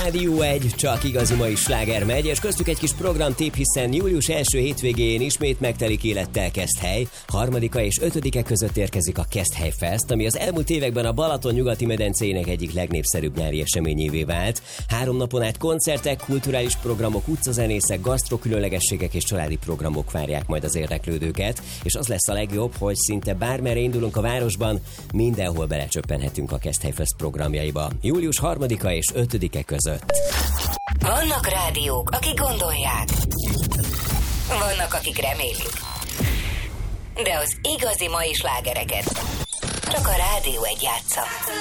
Rádió 1, csak igazi mai sláger megy, és köztük egy kis programtipp, hiszen július első hétvégén ismét megtelik élettel Keszthely. 3. és 5. között érkezik a Keszthely Fest, ami az elmúlt években a Balaton nyugati medencéjének egyik legnépszerűbb nyári eseményévé vált. 3 napon át koncertek, kulturális programok, utcazenészek, gasztrokülönlegességek és családi programok várják majd az érdeklődőket, és az lesz a legjobb, hogy szinte bármerre indulunk a városban, mindenhol belecsöppenhetünk a Keszthely Fest programjaiba. Július 3. és 5. között. Vannak rádiók, akik gondolják. Vannak, akik remélik. De az igazi mai slágereket csak a Rádió 1 játsza.